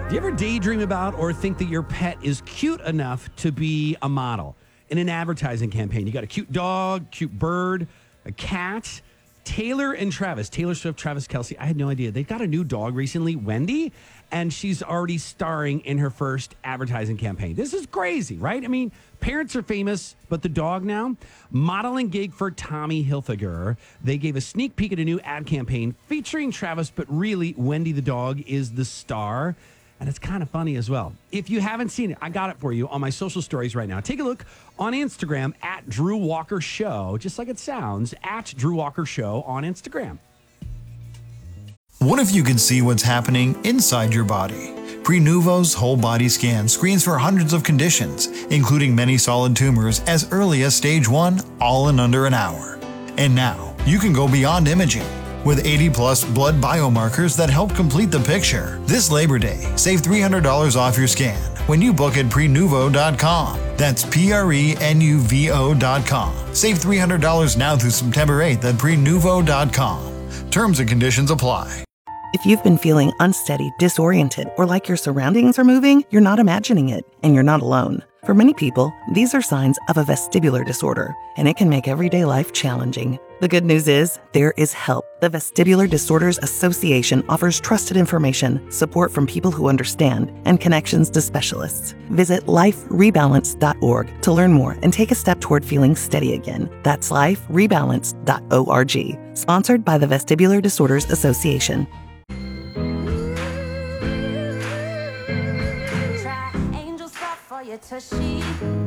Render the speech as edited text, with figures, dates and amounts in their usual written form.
Do you ever daydream about or think that your pet is cute enough to be a model in an advertising campaign? You got a cute dog, cute bird, a cat. Taylor Swift, Travis Kelce. I had no idea. They got a new dog recently, Wendy, and she's already starring in her first advertising campaign. This is crazy, right? I mean, parents are famous, but the dog now? Modeling gig for Tommy Hilfiger. They gave a sneak peek at a new ad campaign featuring Travis, but really, Wendy the dog is the star. And it's kind of funny as well. If you haven't seen it, I got it for you on my social stories right now. Take a look on Instagram at Drew Walker Show, just like it sounds, at Drew Walker Show on Instagram. What if you could see what's happening inside your body? Prenuvo's whole body scan screens for hundreds of conditions, including many solid tumors as early as stage 1, all in under an hour. And now, you can go beyond imaging. With 80-plus blood biomarkers that help complete the picture. This Labor Day, save $300 off your scan when you book at Prenuvo.com. That's Prenuvo.com. Save $300 now through September 8th at Prenuvo.com. Terms and conditions apply. If you've been feeling unsteady, disoriented, or like your surroundings are moving, you're not imagining it, and you're not alone. For many people, these are signs of a vestibular disorder, and it can make everyday life challenging. The good news is, there is help. The Vestibular Disorders Association offers trusted information, support from people who understand, and connections to specialists. Visit liferebalance.org to learn more and take a step toward feeling steady again. That's liferebalance.org. Sponsored by the Vestibular Disorders Association. Try angels fall for your tushy.